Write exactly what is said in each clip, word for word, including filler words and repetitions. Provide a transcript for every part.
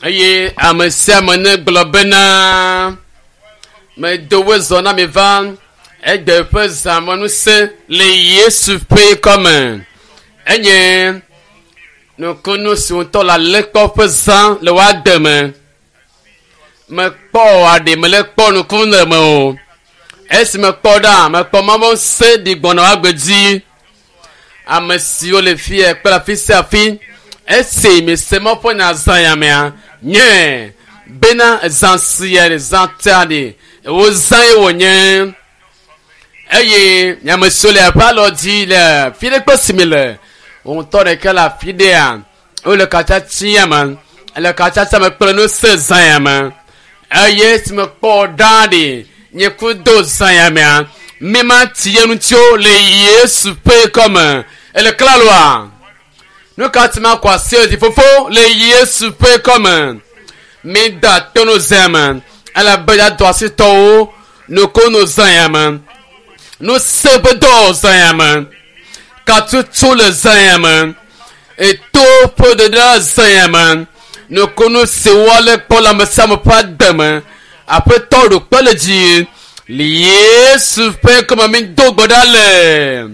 Aye, amesia mene globena. Me dowe zona me van. Et de peu zamonu se le Yesu pe comme. Aye, nous connaissons la lecture pesant le wa demain. Me po ade me le po nous connaissons. Est me po da me po maman se di bono agbedi. Amesio le fille pe la fille sa fille. Est me se mo po na zanya me a. Nye bena zansiere zantade o zanye wonye. Eye nyamesio le pa lo di le fille ko simile. On tourne que la fidèle ou le kachachiyama le kachacha me preno se zanyama. Aye si me ko dadi nye kudo zanyama. Mema tiyenu tio le Yesu pe comme le klaloa. Nous katima kwa se di fofo le Yesu pe comme. Me da tono zanyama. Ala baya doa si to nous kono zanyama. Nous sebe do zanyama. Quand tout le zayaman et tout peu de la zayaman nous connaissons le pour la me pas demain après tout le pas le dire Yesu fait comme un dogodale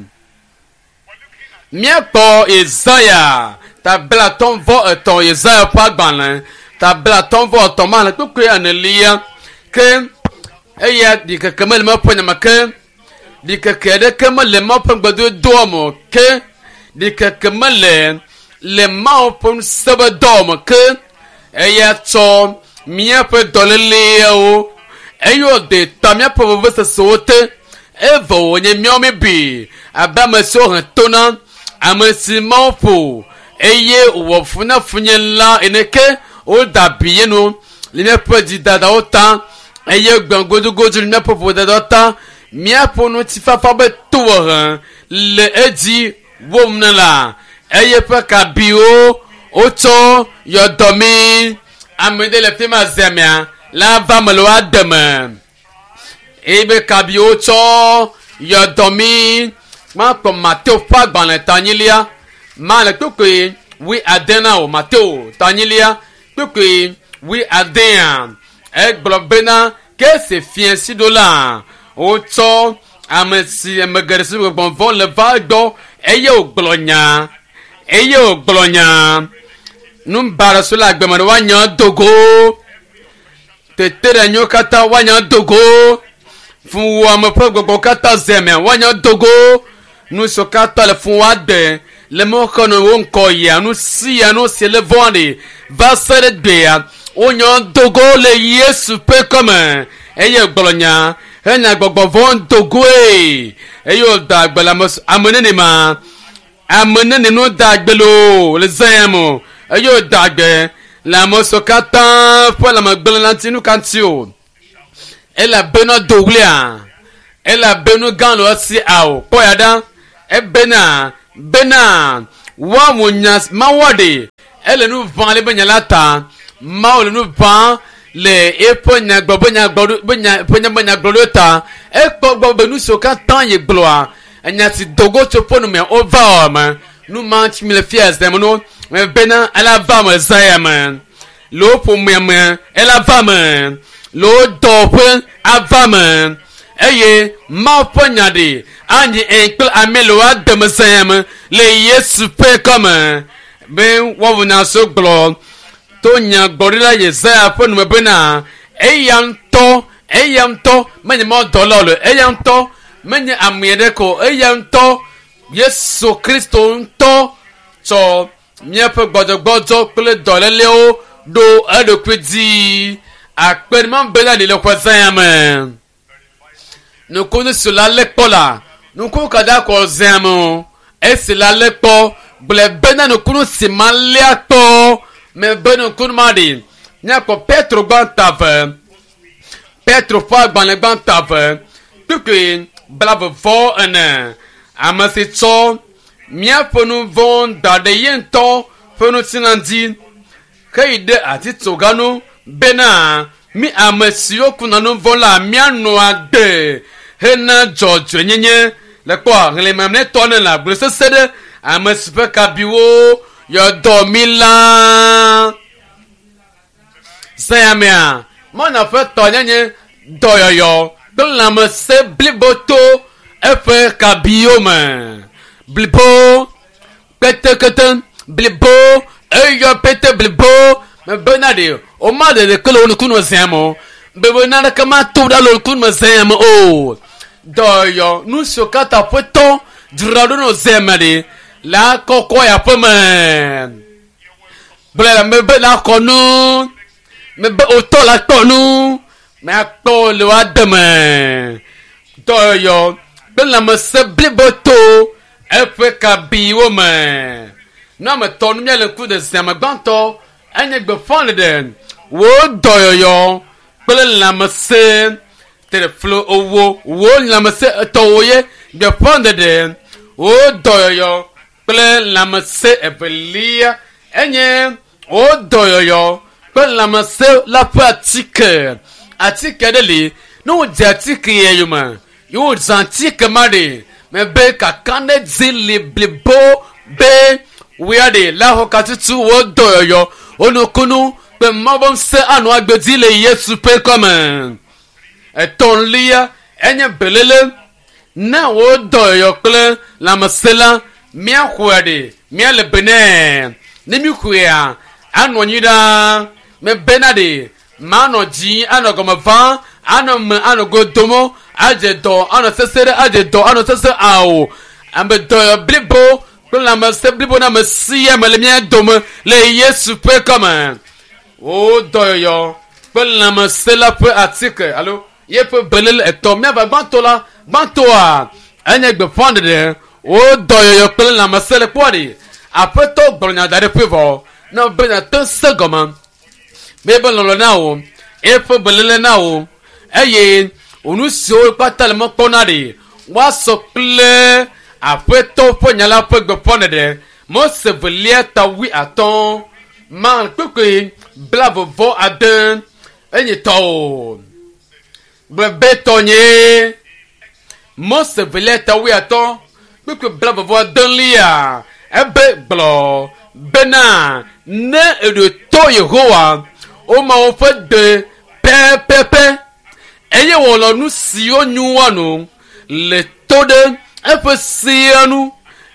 mien pour Isaiah ta bela ton vo ton Isaiah pas ban ta bela ton vo ton mal tout que en elia que et a dit que comme le mot pour ne que di que que comme le mot pour de domo que di que comme le le mot pour sebe domo que et ya to mia pour donner leo et yo de tamia pour vous se sauter et vous ne mio me bi aba me so tona amesimo pour et ye wo funa funye la eneke o da biye no le ne peut di dada autant et ye gbangodu godu ne peut pour dada autant mia pour nous tifa fa be tour le edi womna la eye pa kabio oto yo domi amede le tema zemia la va me lo adem ebe kabio oto yo domi ma ko Matteo fa gban le tanilia ma le to ke we adena o Matteo tanilia to ke we adena e globena que c'est fienci de là Oto amesi emegeresi gbon von le vado eye oglonya eye oglonya num bara so la gbemọ wanya dogo tetere nyo kata wanya dogo fun wa mo gbogbo kata zeme wanya dogo nu so kata le fun wa de le mo kono won ko ya nu si ya nu se le vonde va sere de ya onyo dogo le Yesu pe comme eye oglonya enya gbogbo von togoe eyo da gbela mos amonene ma amonene no da gbelo le zayamo eyo da gbe la mosokata po la magbela lantinu kantio ela beno doglia ela beno ganlo si awo ko yada e bena bena wa munyas mawade ele nu van le benya lata ma le nu van le eponya gbobonya gbodo bonya ponya bonya gloriota e gbogbo benu so kan tan ye gloa enya ti dogo to ponu me over man nu manch mi le fies dem no me bena ala va me zaya man lo po me me ela va man lo do pen ava man eye ma ponya de anyi enkel amelo adem zaya man le Yesu pe comme ben wo na so glo Tonya gorilla Yesaya ponu mebena eyanto eyanto menye mo dololo eyanto menye amiedeko eyanto Yesu Kristo nto so miepe gbodo gbodo pele dolele o do edokwedi akperman bela ni le kwazan men no konu sur la lekola no ko kada ko zamo esi la lepo ble bena no kunu simale ato me beno kunmadi nya ko Petro gbantave Petro fa gbanle gbantave tuki blave vo ene amasi to mia ponu von dade yento ponu tinandi kaide ati togano bena mi amasi okunanu von la miano ade hena George nyenye le kwa le memne tonne la blesse sede amasi pe kabiwo yo domila Zayamia. Mon a fait tonner doyoyo. Dans la messe bliboto. Efe kabiome. Blibo. Pete keten. Blibo. Eyo pete blibo. Me benade. O made de kolo nukuno zemo. Bebenade kama tuda lo nukuno zemo. Oh. Doyo. Nous sokata peton. Durado no zemade. La koko ya pemen. Blela me be la konu. Me be oto la konu. Me akto le wademe. Doyo. Blela me se bliboto. Efe kabi wome. Non me tonu me le coup de zeme banto. Anye gbe fond den. Wo doyo. Blela me se. Te flo owo. Wo la me se toye. Gbe fond den. Wo doyo. Blela me se evelia. Enye, o doyoyo, pe la mase la pratique. Atike de li, nou di atike ye yuman. Yon zantike made, me be kakane zili blibo, be, wiade, la hokatitu o doyoyo, o no kunu, pe mabon se anu agbedi le yesu pe komen. E ton liya, enye belele, na o doyoyo kle, la mase la, mia kwade, mia le bene. Nemi kuya ano nyida me benade mano ji ano gomavan ano me ano godomo aje do ano sesere aje do ano sesere awo ambe do blibo la me se blibo na me siya me le mien domo le yesu pe comme o do yo pe la me se la pe atike allo ye pe belel eto me ba banto la banto a anye gbe fond de o do yo pe la me se le kwadi après tout bronya dare pevo no bena ton segoma bebe lolo nawo e fo belele nawo eye onu si o patal mo ponade wa sople après tout fo nyala pe gbe ponade mo se velia ta wi aton man kwekwe blavo vo aden enye to bebe tonye mo se velia ta wi aton kwekwe blavo vo aden lia ebe blo bena ne edo to yehowa o ma o fe de pe pe pe eye wo lo nu si onyu wanu le to de efe si anu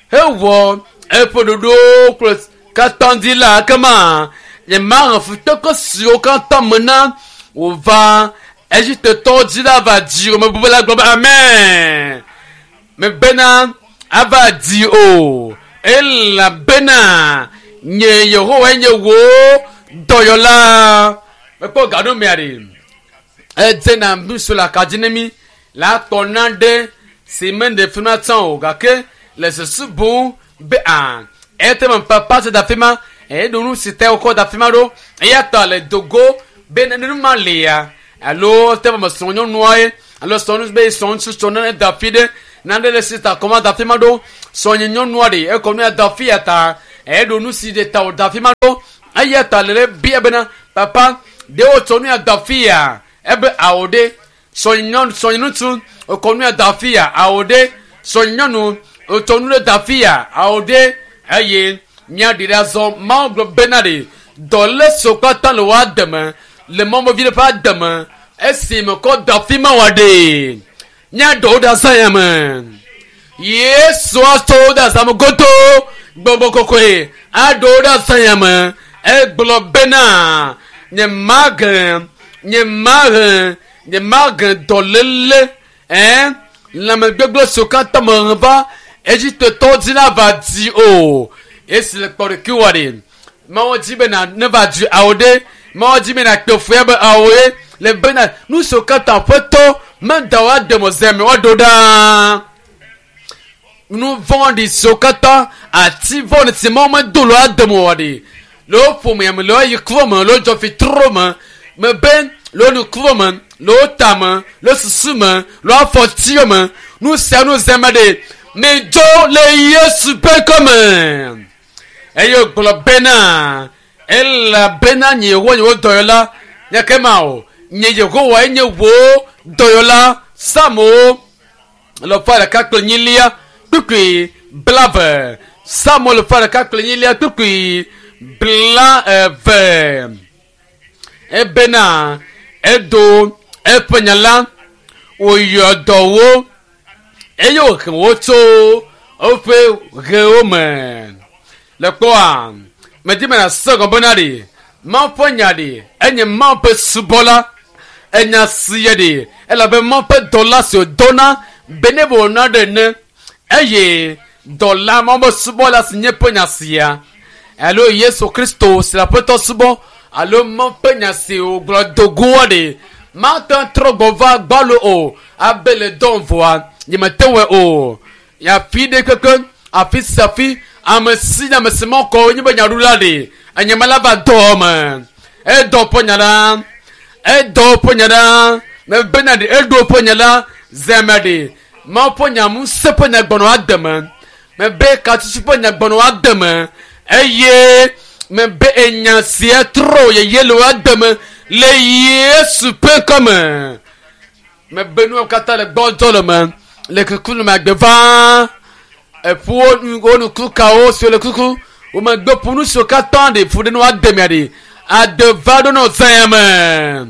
ewo efe dodo plus katandila kama ye ma fu to ko si o kan tamena o va ejite to dila va di o me bubela globa amen me bena ava di o ela bena nye yehowa nye wo doyola me ko gado me ari edzena mbusula kadinemi la tonande semen de funatan o gake les subu be an ete man papa se da fima e donu site o ko da fima do e yata le dogo benenu malia allo te ma sonyo noye allo sonus be son su sonane da fide nande le sita comment da fima do sonyo noye e ko no da fiata e donu si de ta da fima do ayata le bia bena papa de o tonu da fia ebe aode sonyo sonyo tu o ko no da fia aode sonyo no o tonu da fia aode aye nya dira zo ma glo benade dole sokata lo wa deme le momo vile pa deme esime ko da fima wade nya do da sayaman yesu aso da sam goto gbogbo kokoe ado da sayaman e glo bena nye magan nye magan nye magan dolele eh la me gbogbo sokata mo ba ejite to dina va di o esi le kpɔre kiwari mawo jibe na ne va du aode mawo jibe na kpɔfue be awoe le bena nuso kata foto menda wa demo zeme wa doda nu vondi so kata ati vondi si mawo dolo ademo wadi lo fo me lo yikvoma lo jo fi troma me ben lo nu kvoma lo tama lo susuma lo afotioma nu se nu zemade me jo le yesu pe comme eyo gbolo bena ela bena nye wo yo doyola yakema o nye yego wa nye wo doyola samo lo fara kakle nyilia tukui blave samo lo fara kakle nyilia tukui bla ve ebena edo epenyala oyodowo eyo woto ofe geomen le kwa medime na sogo bonari ma ponyadi enye ma pe subola enya siyedi ela be ma pe dollar so dona benebo na de ne eye dollar ma bo subola sinye ponya sia alo Yesu Kristo sila poto subo alo ma ponya si o glodogo de ma tan trogova gbalo o abele don voa yimetewe o ya fide keke afi safi amesi na mesimo ko nyibe nyarula de anyamala ba doma e do ponyala e do ponyala me benade e do ponyala zemade ma ponya mu se ponya gbono adama me be ka tu ponya gbono adama eye me be enya sie tro ye yelo adama le Yesu pe comme me benu kata le gbodolo man le kukulu ma gbeva e pour nous kukao sur le kuku o ma gbe pour nous sur quatre de pour nous ademiade a de vado no zeme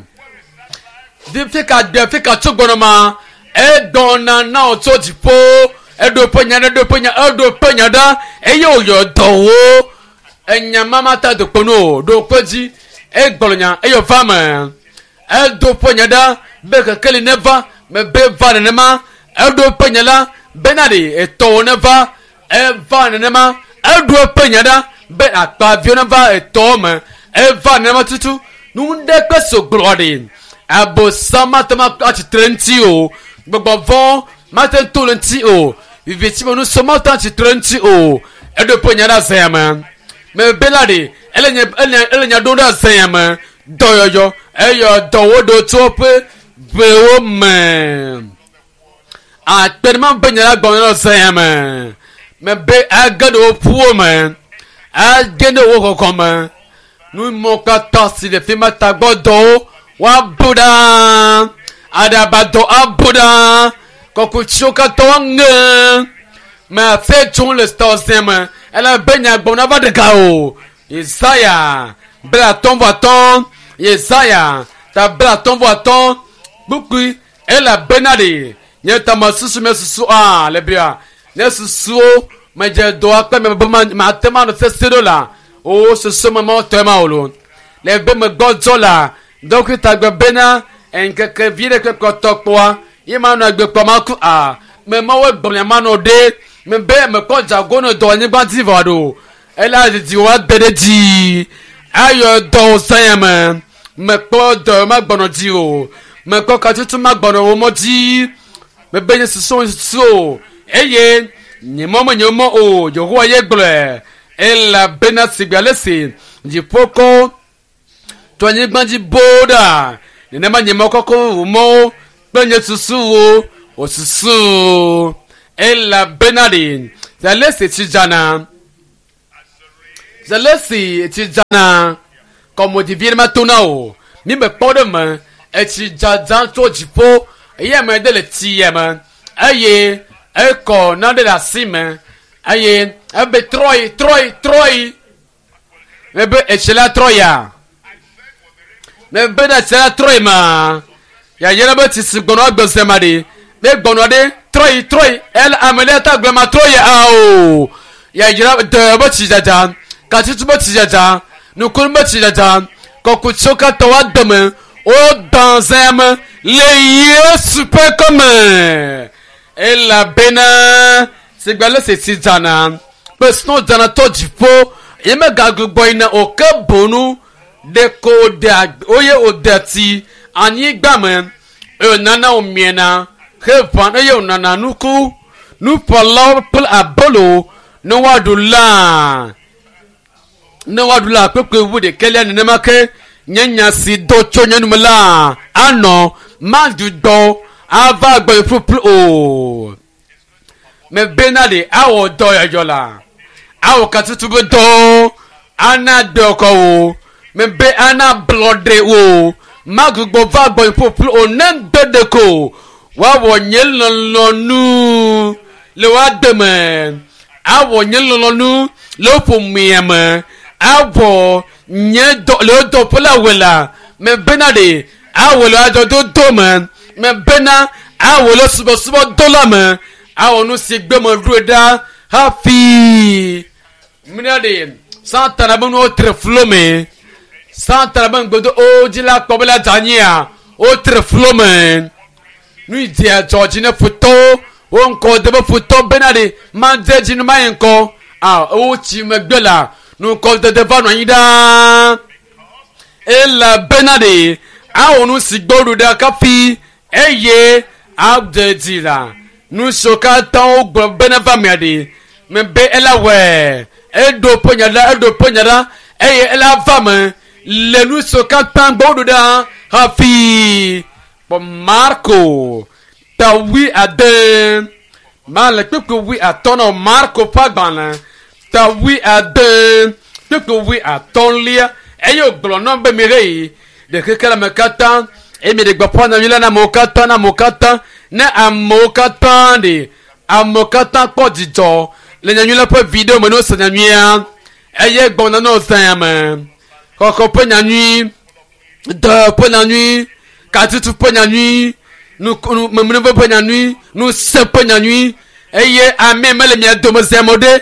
de fika de fika tugbono e dona na o to dipo e do ponya e do ponya e do ponya da e yo yo dowo enya mama ta do pono do koji e gbolonya e yo fama e do ponya da be ka kele neva me be va ne ma e do ponya la benadi e to neva e va ne ma e do ponya da be akpa vi neva e to me e va ne ma tutu nu de pe so glori abo sama tama ati trenti o gbogbo von maten to lenti o viveti mo nu so mata ati trenti o e do ponya da zema me beladi elenya elenya elenya do da zema doyoyo e yo dowo do to pe bewo man a perman benya gbon no zema me be agado puo man a gende wo kokoma nu mo ka tasi de fima tagbodo wa buda adabado abuda kokuchoka tonga ma fe ton le stosema ela benya gbona va de kao Isaiah bla ton voiton Isaiah ta bla ton voiton bukui ela benade nyeta masusu mesusu ah lebia nesusu ma je do akpa me ma tema no sesedo la o se se moment tema olo le be me gozola donc ta gbe bena en que que vire que kotokwa yima no gbe poma ku ah me ma we gbon ma no de me be me ko jago no do ni gba ti vado ela di wa dede di ayo do sayama me ko do ma gbono di o me ko ka tutu ma gbono o mo di me be ni so so eye ni mo mo ni mo o yo ho ye gble ela bena sigalesi di poko to ni gba di boda ni na ma ni mo koko mo pe ni susu o o susu ela benadin zalesi ti jana zalesi ti jana como divir matuna o mi me podo man e ti jajan to jipo ye me de le ti ye man aye e ko na de la sime aye e be troi troi troi me be e chela troya me be da chela troi ma ya yera be ti sigbono agbose made me gbono de troi troi el ameleta glama troi ao ya yera de be ti jajan ka ti tu be ti jajan nu kun be ti jajan ko ku choka to wa deme o dans un le Yesu pe comme et la bena c'est galo c'est si jana parce non jana to jipo e me gagu boy na o ka bonu de ko de oye o dati ani gbamen e nana o miena ke fan e o nana nuku nu polo pul abolo no wadula no wadula pepe wu de kele ne make nyanya si do chonya numela ano maju do ava gbe fufu o me benade awo do yola awo katutu be do ana do ko o me be ana bloode o magu gbo va gbe fufu o nan de ko wa wo nyel lonu le wa de me awo nyel lonu lo po miema awo nye do le do pola wela me benade awolo ajo do do me me bena awolo subo subo dola me awonu si gbe mo duro da happy minade santana bon autre flow me santana bon godo o jila kobela jania autre flow me nu dia George na photo on ko de photo benade manje jinu mayenko ah o chi megdola nu ko de de vanu yida ela benade awonu si gboru da kafi eye abdedila nu soka tan ogbo benava miade me be ela we edo ponyada edo ponyada eye ela vama le nu soka tan gboru da hafi po Marco ta wi ade mal pepe wi atono Marco pagbana ta wi ade pepe wi atonlia eyo glo no be mere de kekela mekata e me de gbapana yila na mokata na mokata na amokata de amokata po dijo le nyanyula po video mo no sanyamia eye gbona no sanyama koko po nyanyi de po nyanyi katutu po nyanyi nu memne po nyanyi nu se po nyanyi eye amemele mi adomo zemode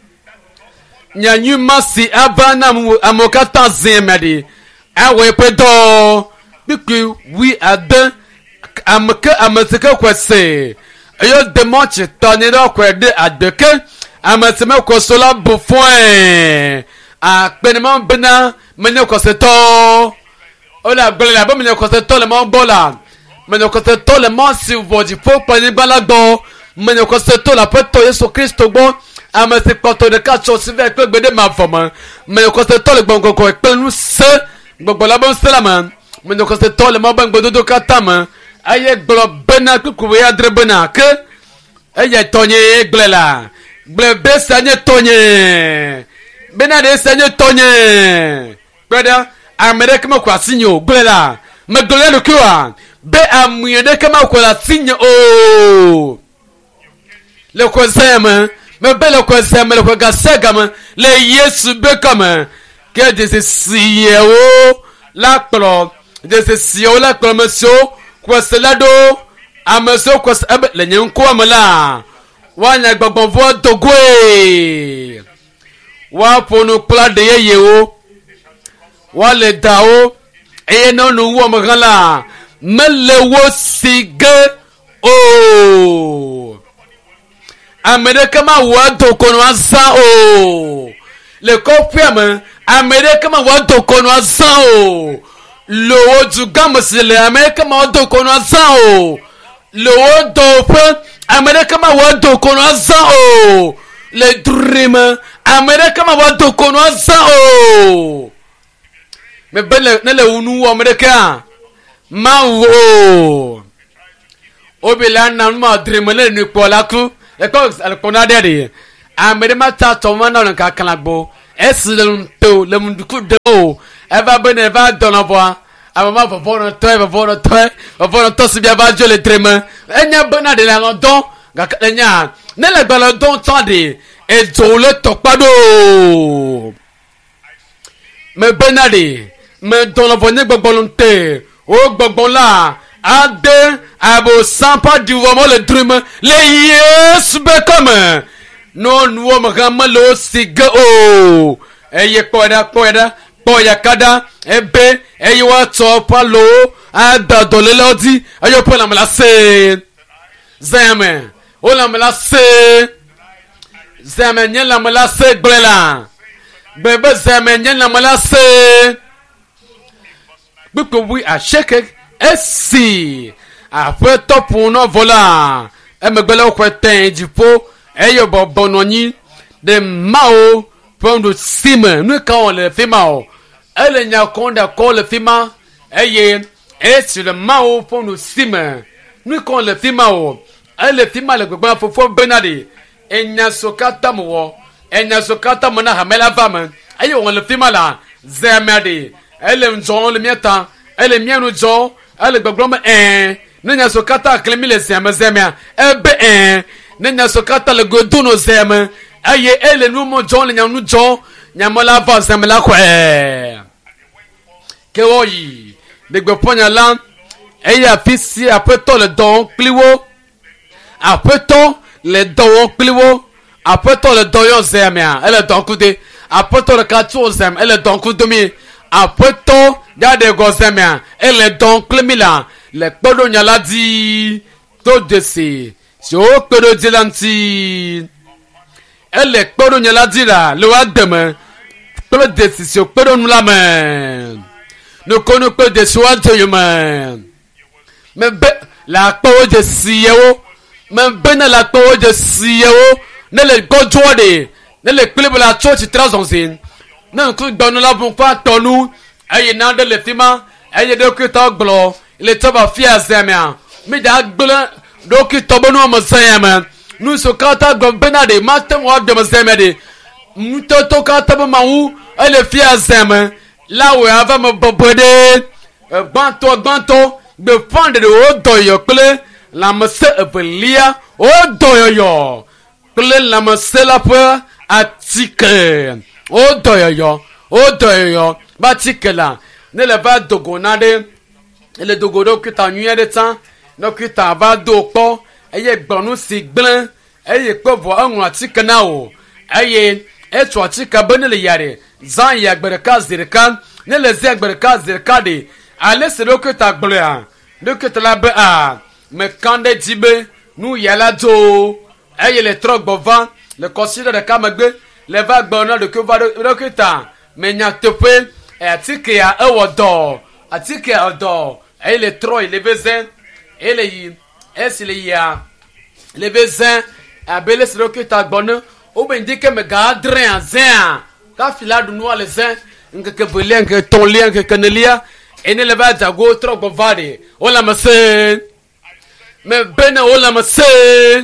nyanyi masi abana amokata zemade awe pedo bikwi we ade amaka amasaka kwese ayo demoche tonero kwede adeke amasema kosola bufon a penema bena menye koseto ola gbola ba menye koseto le mo bola menye koseto le mo si voji fo pani balagbo menye koseto la peto Yesu Kristo gbo amase poto de ka cho si ve pe gbede ma fomo menye koseto le gbon koko pe nu se gbogbo la bon selama me no koste tole mo ban gbodo katama aye glo bena kuku ya drebena ke aye tonye glela gle be sanye tonye bena de sanye tonye brother america mo kwa sinyo glela me glela lo kwa be amuye de kama kwa sinyo o le ko zema me be le ko zema le ko gasega le Yesu be kama que de ce sieo la pro de ce sieo la commission quoi cela do amaso quoi le nyanko amala wanya gbogbo vo dogwe wa ponu pla de yeye o wa le dao e no nu wo magala mele wo sige o america ma wa to kono asa o le copiam america ma wa to kono asa o lo wo du gamse le america ma wa to kono asa o lo wo do fe america ma wa to kono asa o le dream america ma wa to kono asa o me bele ne le unu wo america ma wo obila na ma dream le ni polaku e ko al konade de amede mata to ma na nka kanagbo esilum to le munduku de o eva bene eva donobo amama vovo no to eva vovo no to vovo no to si bia ba jo le trema enya bena de la don ga enya ne le gbalo don to de e jo le to pado me bena de me donobo ne gbogbonte o gbogbon la ade abo sampa du womo le dream le yes be comme no nuo magama lo siga o eye koda koda boya kada ebe eye wa to palo ada dolelodi ayo pola mala se zame ola mala se zame nyela mala se glela bebe zame nyela mala se biko wi a shake esi après top no vola e megbele ko ten jipo eyo bobononi de mao pondo sima nu ka on le fima ele nya konda ko le fima eye e sur le mao pondo sima nu ka on le fima o ele fima le gbagba fofo benade enya sokata mo enya sokata mo na hamela vama eyo on le fima la zemade ele njon le mieta ele mienu jo ele gbagba eh nenya sokata klemi le zema zema ebe eh nenya sokata le goduno zema aye ele nu mo jon le nyanu jon nyamola va zema la kwe ke oyi de gbe ponya la eya fisi apeto le don kliwo apeto le don kliwo apeto le don yo zemia ele don kude apeto le katu zem ele don kudomi apeto gade go zemia ele don klimila le kpodo nyala di to desi so kpodo dilanti ele kpodo nyala di la lo ademe kpodo desi so kpodo nula men no kono kpodo desi wa to yuma me be la kpodo desi yewo me be na la kpodo desi yewo ne le gojo de ne le kpodo la church trazonzin ne ko donu la bon pa tonu aye na de le tima aye de ko to glo le to ba fia zemia mi da glo do ki to bonu mo zemia nu so kata go benade matem wa de mo zemia de mu to to kata ba mawu ele fia zemia la we ava mo bobode gbanto gbanto be fande de o do yo kle la mo se evelia o do yo yo kle la mo se la pe atike o do yo yo o do yo yo ba tikela ne le va dogonade ele dogodo kita nuye de tan no kita va do po eye gbonu si gblen eye povo anwu atike na o eye etu atike bene le yare zan ya gbereka zirkan ne le ze gbereka zirkade ale se do kita gblen do kita la be a me kande dibe nu yala do eye le trok bovan le consider de kamagbe le va gbonu de que va do kita me nyaktepe e atike ya ewodo atike odo et les trois les vezin et les est les ya les vezin abele sero que ta bonne ou ben dit que me gadre en zin ka fila du noir les zin que que voler que ton lien que canelia et ne le va zago trop bovade o la masse me bena o la masse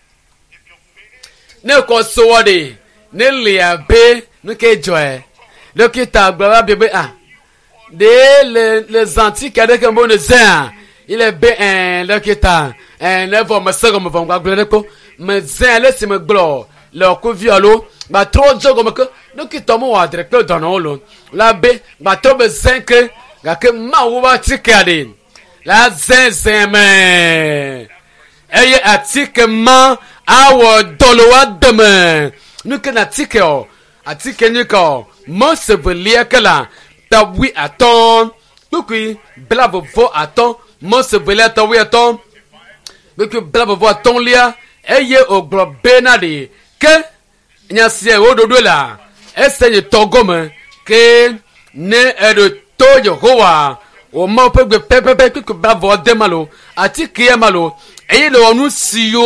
ne ko so de ne le abe ne ke joy le que ta baba bébé ah de les les antiques avec un bon zin il est bien le qui ta un level me sera me va glo ko me zin laisse me glo le ko violo ba trop jogo me que donc qui tomo wa direct dans lo la be ba trop be zin que ga que ma wo ba tikade la zin zin me eye atike ma awo dolo wa deme nous que na tike o atike ni ko mo se velia kala ta oui attends beaucoup blabo vo attends mo se bela ta oui attends beaucoup blabo vo attends lia eye o glo benade ke nya se o dodo la ese togome ke ne e de to Yehowa o mo pe gbe pepepe beaucoup blabo de malo ati ke malo eye lo nu siyo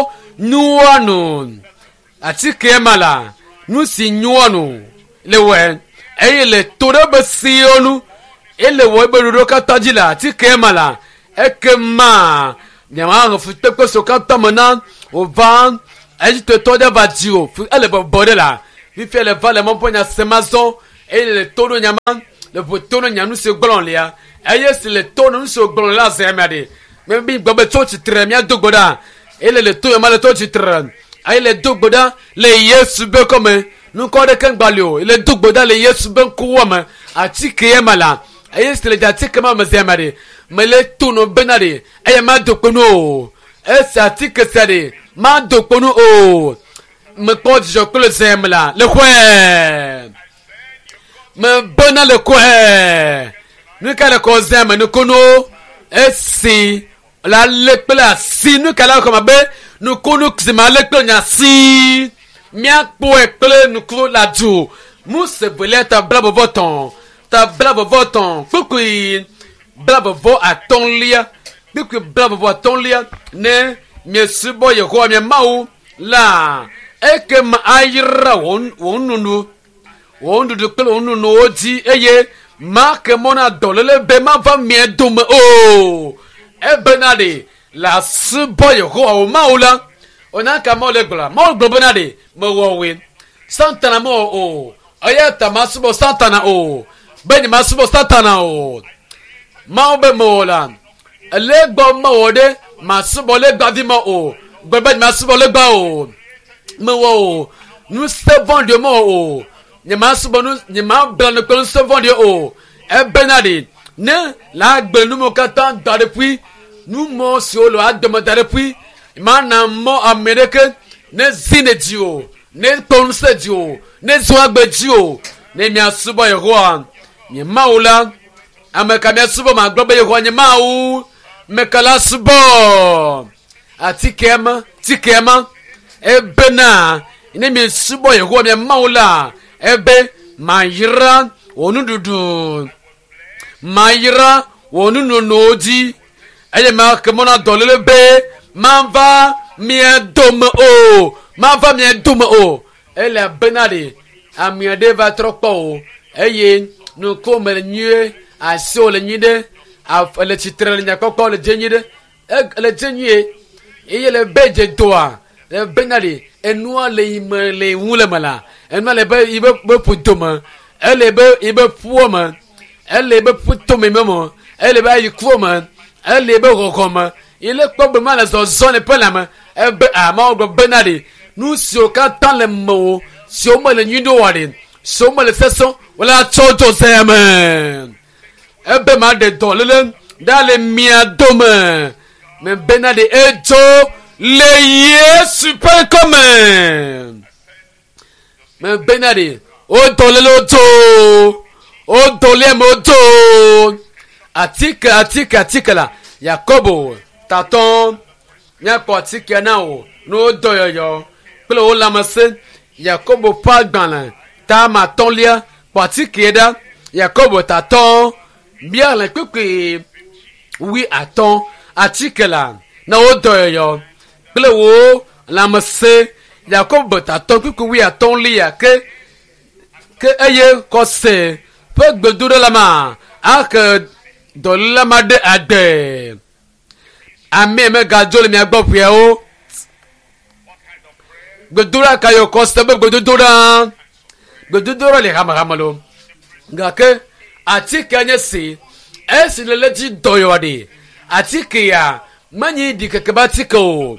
nuanu ati ke mala nu si nuanu le we eye le tore be sionu ele wo be ro ka tajila ti kemala ekema nyama ngo fute ko so ka tamana o van eye te to de vadio fu ele be bodela vi fe le vale mon ponya semazo ele le toro nyama le botono nyanu se glon lia eye se le tono so glon la se amade me bi gbe to ti tre mi adogoda ele le to yama le to ti tre eye le dogoda le yesu be comme nous connaissons qu'un balio il est tout beau dans les yes ben kouama atike yamala ayes le datike ma mazemare mais le tout no benade ay ma dokono es atike sade ma dokono o me ko je ko le zemla le kwe me bona le kwe nous kala ko zema nous kono esi la le pla si nous kala ko mabe nous kono kzima le klonya si mia poe kle nuko la ju muse bele ta blabo voton ta blabo voton kukui blabo vo aton lia kukui blabo vo aton lia ne mi subo ye ko mi mau la eke ma ayira won wonunu wondu de kle wonunu oji eye ma ke mona dolele be ma va mi dum o e benade la subo ye ko o maula ona ka mo le gla mo glo benade mo wo win santana mo o ayata masubo santana o beni masubo santana o ma be mo la le gbo mo de masubo le gba di mo o gbo beni masubo le gba o mo wo nous servons de mo o ni masubo nous ni ma bla no ko servons de o e benade ne la gbe nu mo kata da depuis nu mo si o lo ademo da depuis mana mo amerike ne zine dio ne tonse dio ne zwagbe dio ne mi asubo yehoa ni maula ameka mi asubo ma gbe yehoa ni mau mekala subo atikema tikema ebe na ne mi subo yehoa mi maula ebe mayira onududu mayira wonu noji eye ma kemona dolele be manva mi dom o manva mi dom o ele benade amiade va tropo eye no komel nye aso le nyide af le titre le nyakoko le jenyide le jenye eye le beje doa le benade enua le imele wule mala enua le be ibe be putoma ele be ibe puoma ele be putoma memo ele be yikuoma ele be rokoma il est comme mal dans zone pelama ebe ama go benade nous sur quand dans le mot sur moi le nudo wade sur moi le saison wala choto sema ebe ma de dolele dans les miadome mais benade ejo le ye super comme mais benade o dolele to o dole moto atika atika atika la Yakobo taton nya poti kenao no doyoyo pele o lamase Yakobo pa gbanlan ta ma ton lia poti keda Yakobo taton bien le kuki oui attend atikela na o doyoyo pele o lamase Yakobo taton kuki oui attend lia ke ke eye ko se pe gbeduro lama ak do lama de ade ame me gajole mi agbopie o godura kayo koste be godura godura le hamahamalo ngake atike anye si esi le leji doyode atike ya manyi dikekebatiko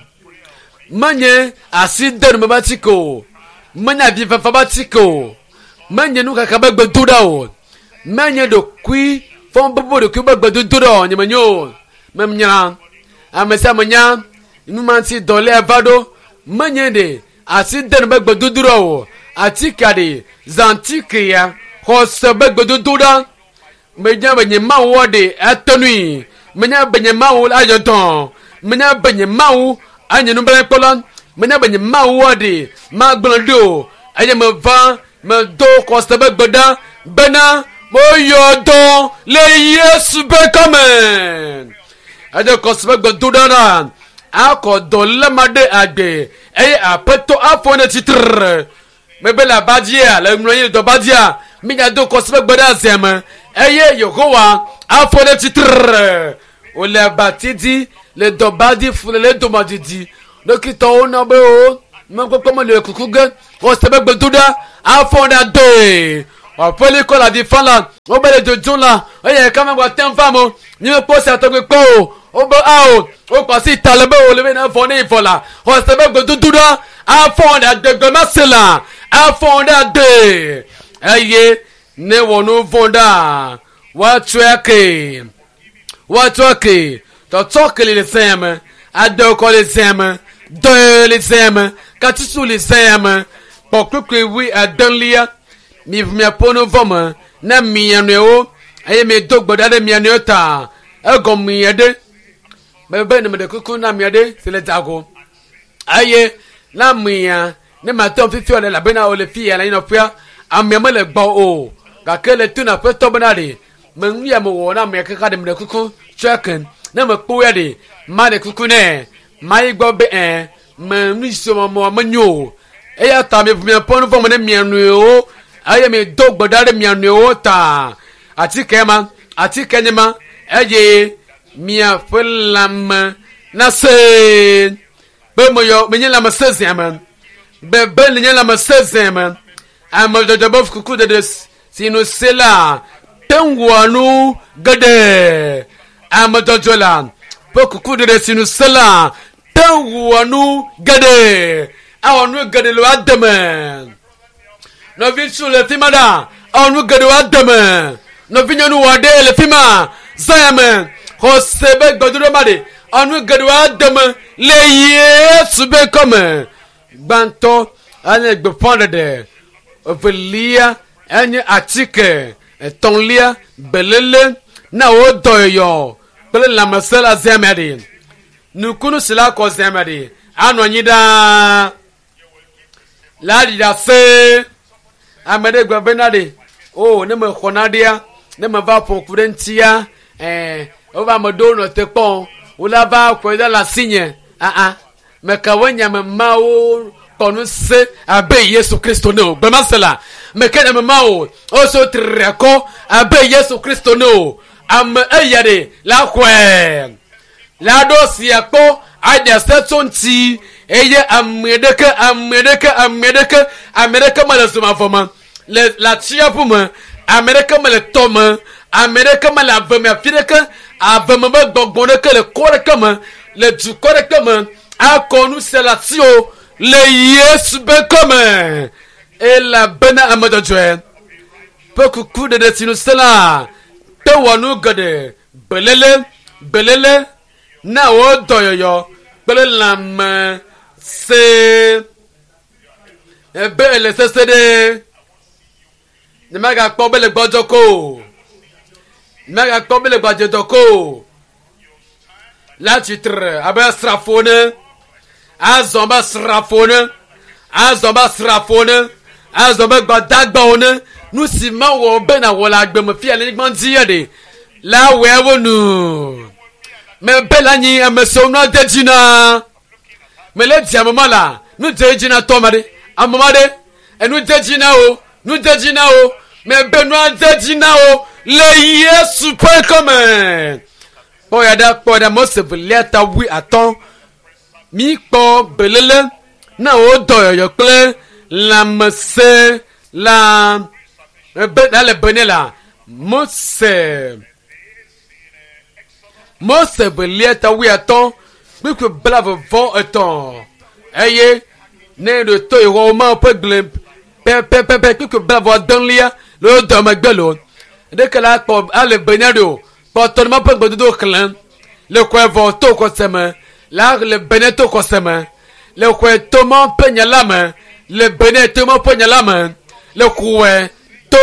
manye asider mebatiko manya difafabatiko manye nuka kabe godura o manye do kui fon bobo do kuba godura nyemanyo memnya amesa manya numansi dole avado manyende asiden begbe duduro atikade zantikia hosse begbe dudura menya benye mawo de atonui menya benye mawo ayoton menya benye mawo anyenu bele kolon menya benye mawo de magblando aye me va me do hosse begbe da bena moyodon le yesu be come ade kosbe godudana ako dolle made agbe eye apeto afone titre mebela badia le mloye do badia minya do kosbe goda zema eye yohowa afone titre o le batidi le do badi fule le do madidi dokito ona be o mko komo le kukuge kosbe goduda afone ade o pele ko la di fala o bele do jonla eye kama gwa ten famo ni po se atogbe po o bo out o pasi talebe o le na fo ni fola o se be go dududa a fo da de go masela a fo da de eye ne wonu fonda wa tweke wa tweke to toke le sema a do ko le sema do le sema ka tisu le sema po kwekwe wi adanlia mi mi pono voma na mi anu o eye me dogboda de mi anu ta e go mi ede bebe ne me de kuku na mi ade sele tago aye na mi ya ne ma ton fifi ole la bena ole fi ya la ino fia am me le gbo o ga kele tu na pe to bena de me nwi am wo na me kaka de me de kuku chicken na me po ya de ma de kuku ne mai gbo be eh me nwi so mo mo manyo e ya ta me me pon fo mo ne mi anu o aye me dogbo dare mi anu o ta ati kema ati kenyema eye mia fulam na se be mo yo me nyela ma se zema be be nyela ma se zema amal de bof kuku de sino sela tengwanu gade amal de jola po kuku de sino sela tengwanu gade awonu gade lo adama no vi sur le timada awonu gade lo adama no vinya nu wade le fima zame hosebe goduro made anu gadwa dem le Yesu be comme banto ane gbe ponder de ovelia anye atike tonlia belele na odoyo bele la masala zemedi nukunu sila ko zemedi anu nyida la dida se amede gbe benade oh ne me khonadia ne me va pour kudentia eh o va me donner te pon ou là va quoi dans la signe ah ah me kawanya me mao konu se abe Yesu Kristo no be masala me kene me mao o so treko abe Yesu Kristo no am ayade la kwe la dosia ko aja setonti eye amedeke amedeke amedeke amedeke malasuma foma le la tia pour moi amedeke mal toma amedeke mal avame afideke avame ba gbogboneke le correctement le du correctement a connu c'est la tio le Yesu be comme et la bena amadojwe peu coucou de desinu cela te wonu gode belele belele na o doyoyo belele lam se ebe le sesede ne maga kpo bele gbojoko maga kpo bele gbojoko la titre aba strafone azomba strafone azomba strafone azomba gbadagbone nu si ma wo be na wo la gbe mo fi ele gbon diye de la we wonu me be la yin me so no de jina me le dia mama la nu de jina to made amamade enu de jina o nu de jina o me be no de jina o le Yesu pe comme po ya da po da mo se leta wi aton mi po belele na o do yo kle la mse la be da le benela mo se mo se leta wi aton bi ko blave vo aton eye ne de to yo ma pe glem pe pe pe pe ko blave don lia lo do ma gbelo de kala po ale benado po to ma pe gbodo klan le ko vo to ko sema la le beneto ko sema le ko to ma pe nyalama le beneto ma pe nyalama le ko to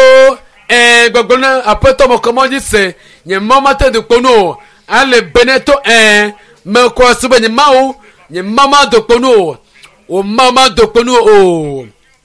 eh gbogbo na apoto mo comment dit c'est nye mama te de kono ale beneto eh me ko suba nye mau nye mama de kono o mama de kono o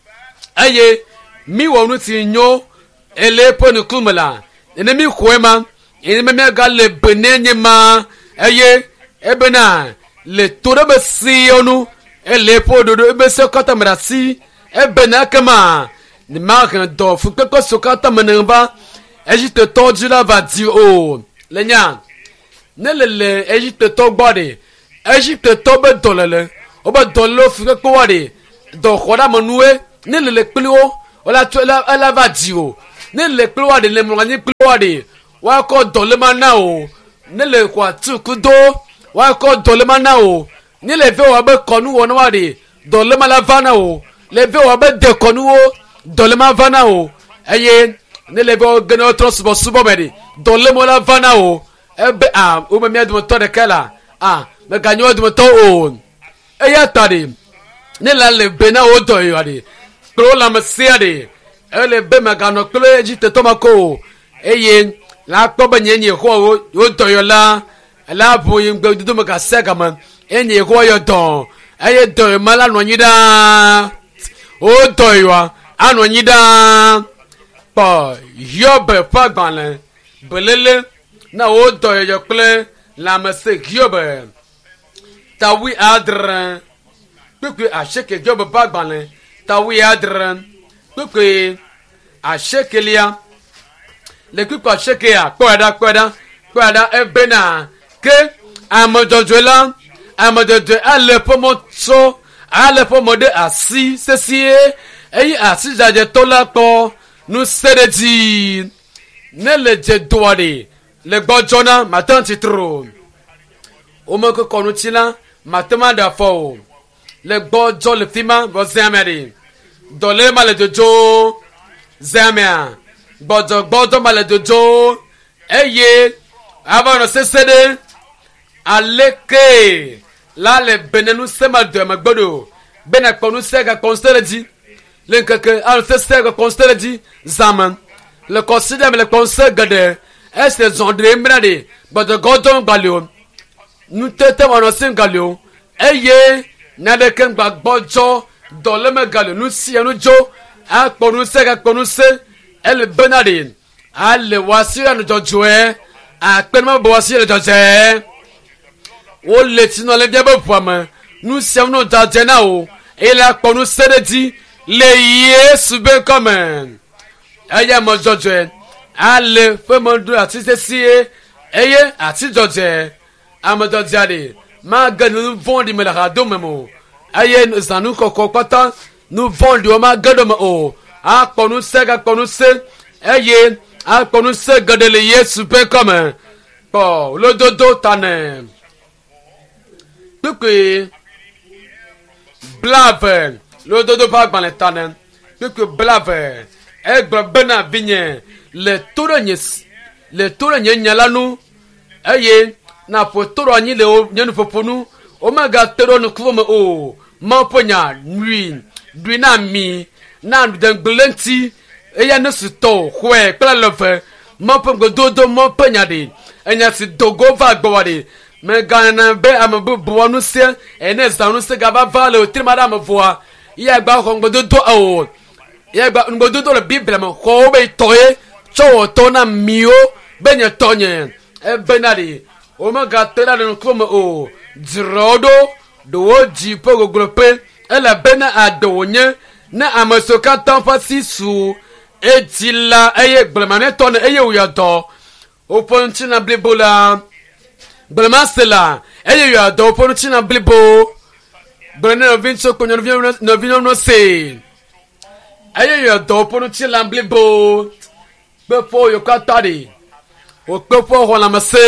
aye mi wonu ti nyo ele po ni kumala ene mi kwema ene me ga le benenye ma aye ebena le tore be si onu ele po dodo ebe se kota mrasi ebena kama ni ma kan do fu pe ko so kota menba Egypte to jula va di o lenya ne le le Egypte to gbode Egypte to be dolele o be dolo fu ko wade do khoda manue ne le le plio o la to la la va di o ne le plio wade le mo ni plio wade wa ko dole mana o ne le kwa tu kudo wa ko dole mana o ni le ve wa be konu wonu wade dole mala vana o le ve wa be de konu o dole ma vana o eye ne le ve o geno transport subo bedi dole mo la vana o ebe a o me mi adu to de kala ah me ganyo adu to o eye tade ne la le bena o do yo ade pro la me se ade ele be me gano klo Egypte to mako eye la ko ba nyenye ho o do yo la la bo yin gbe dudu me ka se ka man enye ho yo don eye do mala no nyida o do yo anu nyida po yobe pa gbanle belele na o do yo kle la me se yobe ta wi adran pepe a sheke yobe pa gbanle ta wi adran pepe a shekelia le kuko a sheke ya kwada kwada kwada ebena ke amojojola amojojo ale pomoso ale pomode asi sesie eyi asi jaje tola po nu sereti ne le je doade le gbojona matan titro o mo ko konu tila matama da fo le gbojo le fima bo zameri dole ma le jojo zamia gbọdọ gbọdọ malẹ dodo eye abọnọ sesede aleke lálẹ benenu sẹmadọ ẹmẹ gbọdọ bẹnẹ kpọnu sẹgà kọnsitẹlẹ di lẹnkẹkẹ alùsẹ sẹgà kọnsitẹlẹ di zaman le kọnsidẹ mi le kọnsẹ gẹdẹ ẹsẹ zọndẹ mìíràn de gbọdọ gbọdọ gbalẹ o nutete wọn si gbalẹ o eye nadeke gba gbọdọ dọlẹmẹ gbalẹ nusi ẹnudzo akpọnu sẹgà kpọnu sẹ ẹlẹ bẹnà de alẹ wasi ẹnudọdzo ẹ akpẹnumẹ bọ wasi ẹnudọdzo ẹ wo le tinọ lẹ biẹ bẹ ʋua mẹ nusi ẹnudọdzo ẹ na o ẹlẹ akpọnu sẹdẹ di le Yesu bẹ kọmẹ ẹyẹ mọ dọdzo ẹ alẹ fẹmọdù àti sẹsíẹ ẹyẹ àti dọdzo ẹ amọdọdzo ẹ de máa gẹ nu vọ́n di mẹ làkà dó mẹ mọ ẹyẹ zanu kọkọ pátá nu vọ́n di o máa gẹ dó mẹ o akpọnu sẹ kakpọnu sẹ ẹyẹ akpọnu sẹ gẹdẹ le Yesu bẹ kọmẹ kpọ olódodo tanẹ kpekpe blavẹ olódodo bá gbalẹ tanẹ kpekpe blavẹ ẹgbẹ bẹna binyẹ le tóra nye le tóra nye nyalanu ẹyẹ n'afọ tóra nyi le o nyẹnu fofonu o ma ga tẹrọ nu kúfọ mẹ o ma pọnya nui dui na mi na dẹngbẹlẹnti eya ne si tọ xɔɛ kple lɛfɛ mɔƒe gbedodo mɔƒe nya de enya si dogo va gbɔwa de mɛ gana bɛ ame bubuwa nu se ene zan nu se gaba va le o tiri ma ɖe ame voa iya gba xɔ gbedodo o iya gba gbedodo le biblia me xɔwo be tɔ ye tsɔ wɔ tɔ na miwo be nye tɔ nye ebe na de o me ga te ɖe nukume me o dzrɔ ɖo ɖewo dzi ƒe goglo pe ele bena aɖewo nye ne ame siwo katã ƒe asi su eti la eye gblemanetɔ ne eye wòyɔdɔ woƒe ŋuti na blibo la gblema la eye wòyɔdɔ woƒe ŋuti na blibo gblẽ ne nɔvi ŋutsu kple nyɔnuvi nɔvi nyɔnu se eye wòyɔdɔ woƒe ŋuti na blibo kpeƒo yɔ katã de wòkpeƒo xɔ lãmese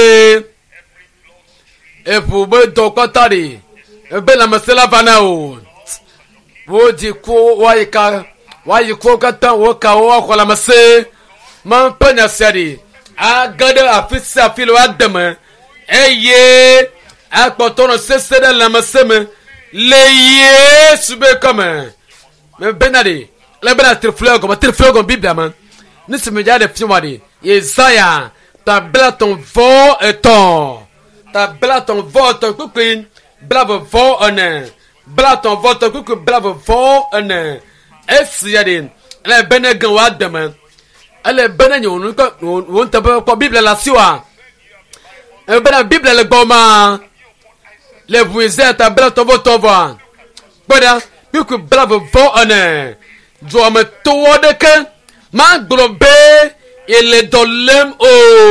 eʋu be dɔ katã de ebe lãmese la va na o wo di ko wayi ka wayi ko katã wo ka wo xɔ lãmese ma ƒe nyasia de age ɖe afi sia afi le wa deme eye akpɔtɔ nɔ sese ɖe lãmese me le Yesu be kɔme me bena de le bena tirifilɛ gɔme tirifilɛ gɔme biblia me ne si me dza de fi wa de Yesaya ta bla ton vɔ etɔn ta bla ton vɔ etɔn kpekpe bla vɔ vɔ ene bla ton vɔ etɔn kpekpe bla vɔ vɔ ene esia de ele bene gan wa deme ele bene nye wonu kɔ wonu tɛ kɔ biblia la si wa ele bene biblia le gbɔ ma le ʋu Isaiah ta bla ton vɔ tɔn vɔ kpɔɖa kpekpe bla vɔ vɔ ene dzɔme towɔ ɖeke ma gblɔ be ele dɔ lém o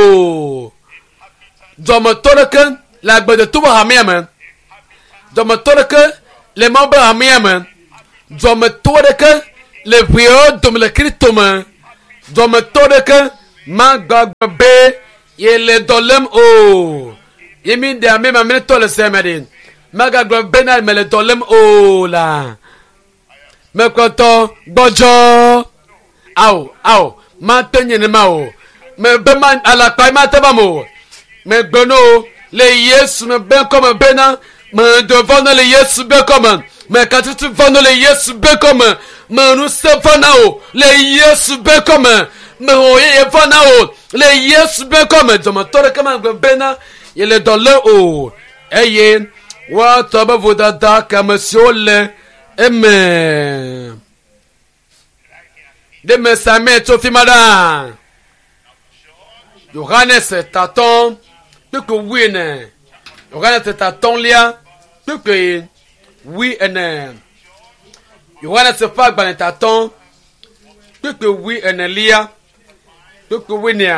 dzɔmetɔ ɖeke le agbedetɔ be hamea me dzɔmetɔ ɖeke le ma be hamea me dzɔmetɔ ɖeke le ʋuiwo dome le Kristo me dzɔmetɔ ɖeke ma gbagbe be ele dɔ lém o yemi de ame ma me tɔ le seme de magagblɔ bena me le dɔ lém o la mekpɔtɔ gbɔdzɔ awo awo ma te nye ne ma o me be ma alakpa ma te ba mo me gbeno le Yesu me be kɔme bena me devɔ ne le Yesu be kɔme me katiti vɔ ne le Yesu be kɔme me nuse vɔ na o le Yesu be kɔme me oyeye vɔ na o le Yesu be kɔme dzɔmetɔ ɖeke ma gbe bena yele dɔ le o eye woatɔ be vodada kame siwo le eme de me same tso fi ma ɖa Yohanes tatɔn kpekpe wi ene Yohanes tatɔn lia kpekpe wi ene Yohanes ƒe agbalẽ tatɔn kpekpe wi ene lia kpekpe wi nea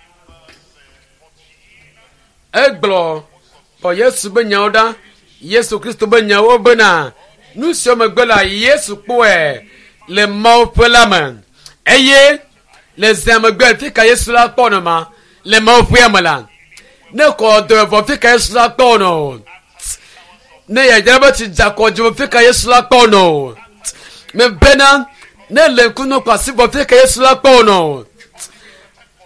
egblɔ xɔ Yesu be nyawo ɖa Yesu Kristo be nyawo bena nu siwo megbe la Yesu kpɔe le Mawu ƒe la me eye le zea megbe fi ka Yesu la kpɔ ne ma le Mawu ƒea me la ne kɔ dɔyɔvɔ fi ka Yesu la kpɔ ne o ne yadzra be tsi dza kɔ dzɔ fi ka Yesu la kpɔ ne o me bena ne le ŋkuno kɔ asi bɔ fi ka Yesu la kpɔ ne o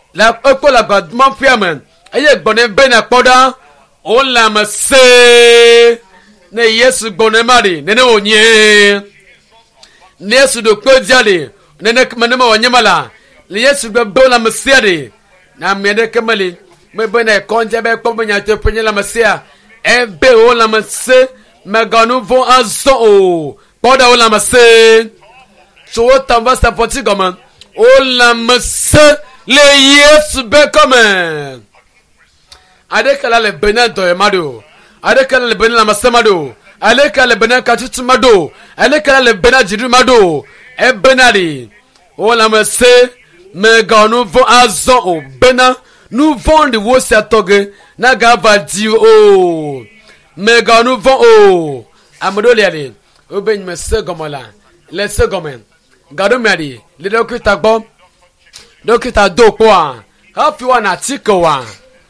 la eko la god mon fiamen eye gbone bena poda o la ma se ne yesu gbone mari ne ne onye ne yesu do kodiale ne ne mane ma onyemala le yesu gbe bo la ma se na me de kemali me bena konje be ko benya te penye la ma se e be o la ma se me ganu vont azo o poda o la ma se so o tamba sta poti goman o la ma se le yesu be comme adekala le bena do mado adekala le bena la masamado adekala le bena katutu mado adekala le bena jiru mado e benari o la mase me ganu vo azo o bena nous vont de wo satoge na gava di o me ganu vo o amado le ale o ben me se gomola le se gomen gado mari le dokita gbo dokita do kwa ha fi wa na tiko wa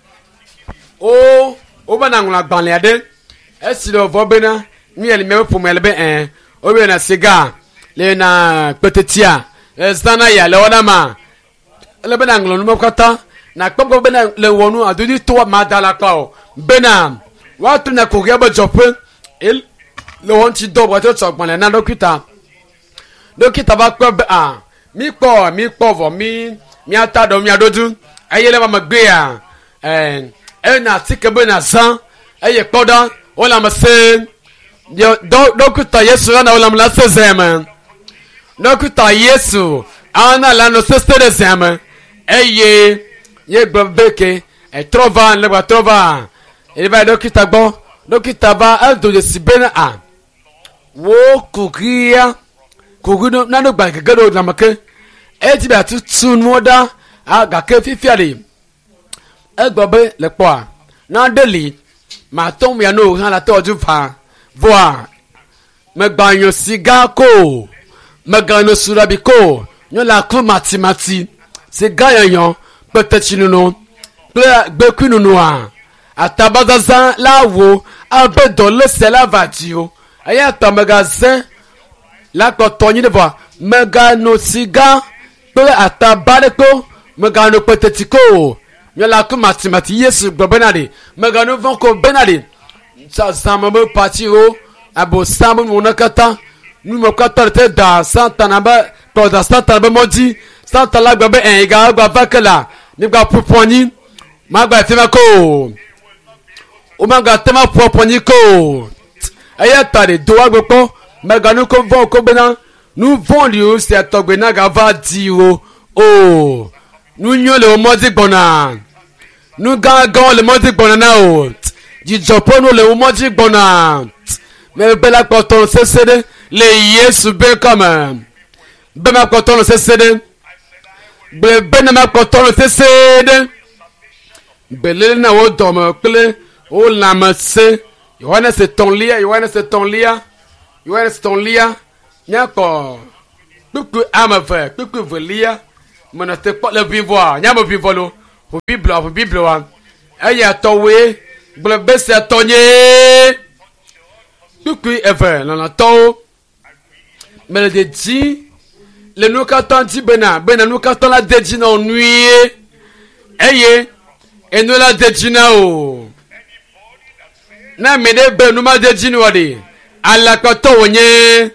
o o bana ngula gbanle ade esi do vo bena mi ele me pu me lebe en o be na siga le na petetia ezana ya le wona ma le bena nglo no kata na kpomko bena le wonu adudi to ma dala pa o bena wa tu na ko gebe jope el le won ti do bo to so gbanle na dokita dokita ba pe a mi po mi po vo mi mi ata do mi adodu ayele ma magbe a eh ena tikebe na san eye poda wala mase dokuta yesu na wala mla sezema dokuta yesu ana la no sestere zema eye ye gbeke e trova le ba trova e ba dokita gbo dokita ba ado de sibena a wo kukia kuguno na no gba gegero na make e ti ba tutun moda aga ke fifiare egbobe le po a na deli ma tom ya no han la toju fa voa me gbanyo siga ko me gano surabi ko nyo la ko matimati siga yan peut-être nunu gbe ku nunu a atabazaza lawo abedo le se la vadio aya ta magazin la ko tonyi de voa me gano siga pe atabale ko me gano peut-être ko la ko matimati yesu gbo benade megano von ko benade sa sama me patiro abo sama mo nakata nu mo kata te da santa na ba to da santa ba modi santa la gbe en ga gba vakela ni gba poponi ma gba fe ma ko o ma gba te ma poponi ko aya tare do wa gbo po megano ko von ko bena nu von li o se atogbe na ga va di o o nu nyo le o modi gbona nu gangan le modi gbona na o jijopo no le o modi gbona me be la poton sesede le yesu be comme be ma poton sesede be be na ma poton sesede be le na o do mo pele o la ma se yohana se ton lia yohana se ton lia yohana se ton lia nya ko kuku amave kuku velia mona te pas le vivre nya mo vivre lo pour bible pour bible wa aya towe gble bese tonye kuku eve na na to mais de di le nou ka tan ti bena bena nou ka tan la deji na nuit eye e nou la deji na o na me de be nou ma deji no de ala ko to onye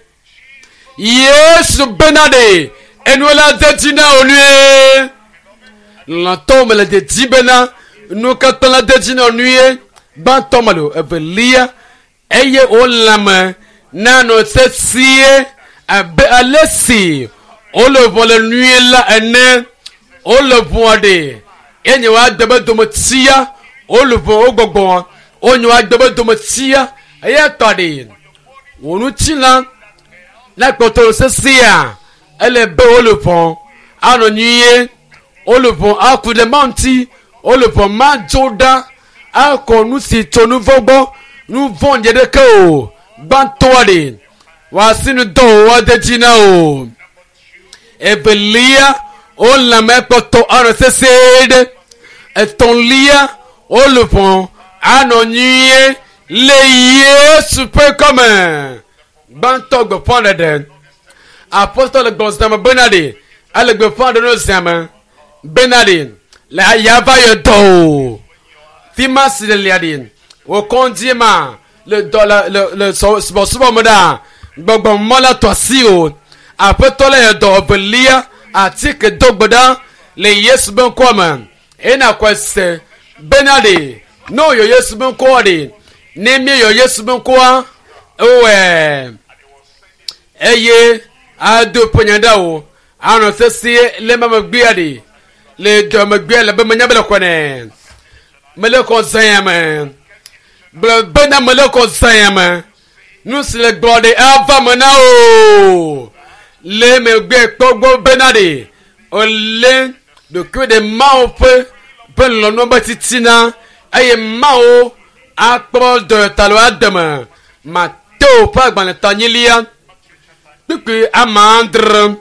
yesu benade et nous la dédina au nuit l'entome la dédi bena nous quand on la dédina au nuit ban tomalo evelia eye o lama na no sesie abe alesi o le bon le nuit la ene o le bon de enye wa debe domotia o le bon o gbogbo o nyo wa debe domotia eye tode wonu tila la koto sesia elle be o le pont ano nyiye o le pont a ku de manti o le pont ma joda a ko nu si to nu vogbo nu von je de ko ban to de wa sinu do wa de jina o e belia o la me poto ano sesede e ton lia o le pont ano nyiye le yesu pe comme ban to go pon de apostole Gonzama Benade, ale gbe fande no zama Benade, La yava yo do. Fima si le liadin. Au condiment. Le do le le le so so so moda. Gbogbo mola to si o. Après toi le do belia. Atik dogboda. Le yes ben kwama. Ena kwese. Benade. No yo yes ben kwade. Nemi yo yes ben kwa. Owe. Eye. Ado ponyanda o. Ano sesi le mama gbiade. Le do magbe le be manyabele kone. Mele ko zayama. Ble bena mele ko zayama. Nous c'est le gloire de Ava Manao. Le megbe kpogbo benade. O le de que de mao pe ben lo no batitina. Aye mao akpo de talo adama. Ma to pa gban tanyilia. Depuis amandre.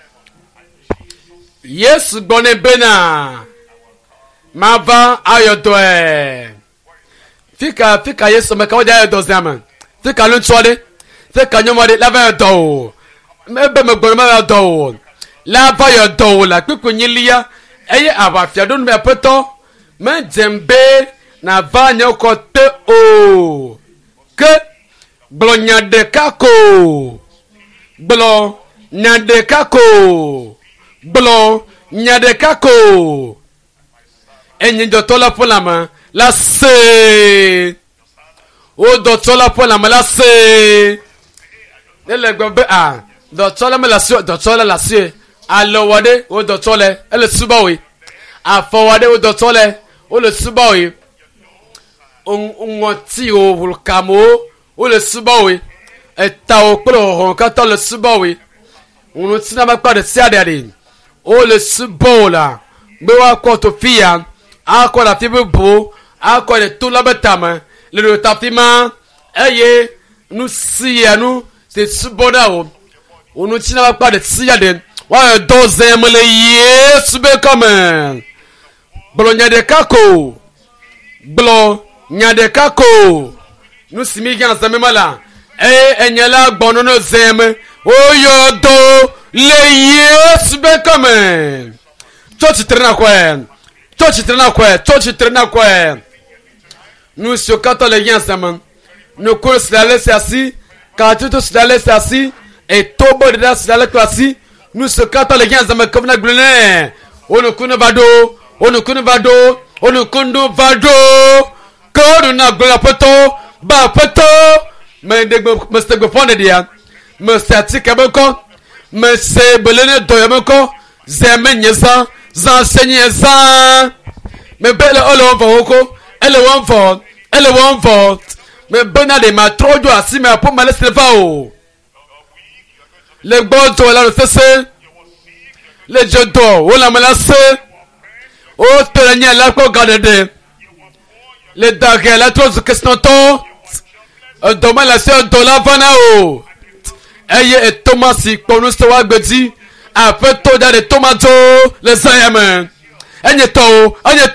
Yes bone bena. Mava ayodoe. Fika fika yes me ka wada ayodozama. Fika lu tsode. Fika nyomode lava yodo. Mebe me gboro ma yodo. Lava yodo la piku nyilia. Eye abafia don me peto. Me dembe na va nyokote o. Ke blonya de kako. Blo nyade kako. Blo nyade kako. Enyi dotola polama la se. O dotola polama la se. Ele gbe a dotola me la se dotola la se. Alo wade o dotole ele subawi. Afọwade o dotole o le subawi. On ngoti o vulkamo o le subawi. Eta o pro hon kata le subawi. On tina ma pa de siadade. O le subola. Me wa ko to fia. Ako la fibu bo. Ako de tout la betama. Le tapima. Eye. Nous si à nous. C'est suboda o. On nous tina ma pa de siadade. Wa dozem le yes be come. Blo nyade kako. Blo nyade kako. Nous si mi gan zamemala. Eh enyala gbono no zem. Oyo do le yes be come. Church trena kwa. Church trena kwa. Church trena kwa. Nous sur quand les gens ensemble. Nous course la laisse assis. Quand tu te la laisse assis et tobo de la laisse assis. Nous se quand les gens ensemble comme na glune. On ne connaît pas d'eau. On ne connaît pas d'eau. On ne connaît pas d'eau. Quand on a glune poto. Ba poto. Mais de me se go fond de dia. Me statique aboko. Me se belene doyamoko. Zeme nyesa. Zan senye zan. Me bele olo voko. Ele wan fort. Ele wan fort. Me bena de ma trojo asi me apo male selva o. Le gbodo la fese. Le jodo o la melase. O to la nya la ko gadede. Le dage la trozo kesnoto. Doma la se do la vana o. Eye e Tomasi ponu se wa gbedi. Ape to da de tomato le sayama. Enye to, enye